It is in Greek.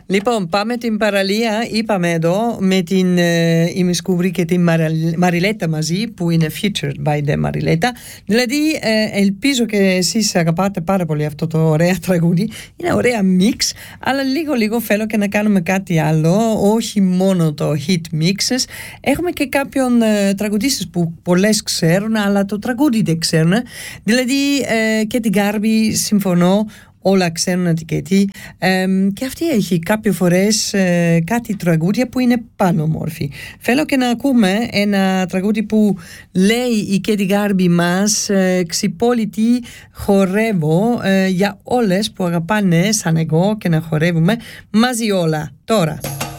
Λοιπόν, πάμε την παραλία, είπαμε εδώ, με την Ημισκούβρη και την Μαριλέτα μαζί, που είναι featured by the Μαριλέτα. Δηλαδή, ελπίζω και εσείς αγαπάτε πάρα πολύ αυτό το ωραίο τραγούδι. Είναι ωραία mix, αλλά λίγο θέλω και να κάνουμε κάτι άλλο, όχι μόνο το hit mixes. Έχουμε και κάποιον τραγουδίστες που πολλές ξέρουν, αλλά το τραγούδι δεν ξέρουν. Δηλαδή, και την Γκάρμπι, συμφωνώ, όλα ξέρουν και τι. Και αυτή έχει κάποιες φορές κάτι τραγούδια που είναι πανομόρφη. Θέλω και να ακούμε ένα τραγούδι που λέει η Κέτι Γκάρμπι μας, ξυπόλυτη χορεύω, για όλες που αγαπάνε σαν εγώ και να χορεύουμε μαζί όλα. Τώρα.